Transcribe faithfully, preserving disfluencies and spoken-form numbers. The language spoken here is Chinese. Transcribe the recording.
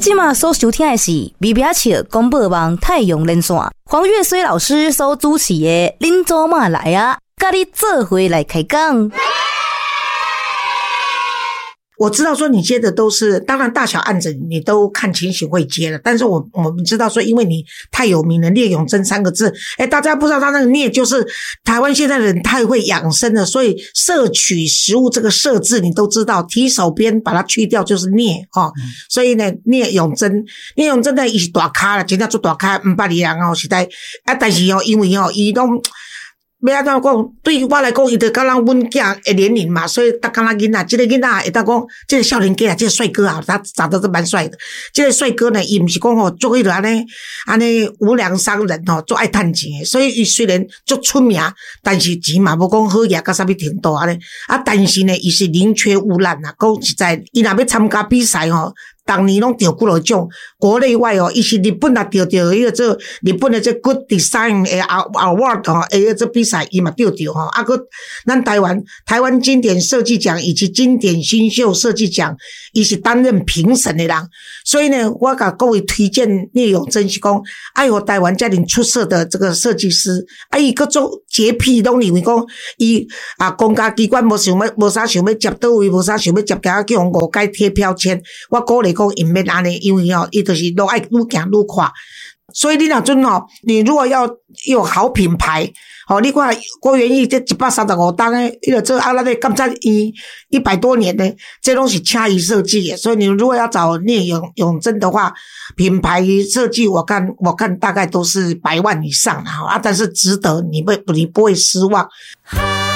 即马所收听的是微表笑广播网太阳连线，黄月水老师所主持的恁祖妈来啊，甲你做伙来开讲。 我知道说你接的都是，当然大小案子你都看情形会接了，但是我我们知道说，因为你太有名了，聂永贞三个字，哎，大家不知道他那个聂就是台湾现在的人太会养生了，所以摄取食物这个摄字你都知道，提手边把它去掉就是聂哦、嗯，所以呢，聂永贞，聂永贞呢伊是大咖了，真正做大咖，五百里人哦是在啊，但是哦，因为哦，伊拢。要安怎讲？对于我来讲，伊就敢若阮囝的年龄嘛，所以逐敢若囡仔，这个囡仔会当讲，这个少年家啊，这个帅哥啊，他长得是蛮帅的。这个帅哥呢，伊毋是讲吼做迄个安尼安尼无良商人吼，做爱趁钱的，所以伊虽然足出名，但是钱嘛无讲好野到啥物程度安尼。啊，但是呢，伊是宁缺毋滥啊，讲实在，伊若要参加比赛吼。当年拢得几多奖，国内外哦，伊是日本也得到迄个做日本的这 Good Design 的 Award 哦，诶，这比赛伊嘛得到吼。啊个，咱台湾台湾经典设计奖以及经典新秀设计奖，伊是担任评审的人。所以呢，我甲各位推荐聂永贞是讲，哎呦，台湾遮尔出色的这个设计师，啊，伊各种洁癖拢认为讲，伊啊公家机关无想要无啥想要接倒位，无啥想要接交叫用五改贴标签，我鼓励。讲因免安尼，因为吼，伊就是愈爱愈行愈快，所以你若阵吼，你如果要有好品牌，吼，你看郭元义这一百三十五档诶，伊个做啊，那个甘蔗伊一百多年的，这拢是请伊设计的，所以你如果要找聂永永贞的话，品牌设计我看我看大概都是百万以上啊，但是值得，你不你不会失望。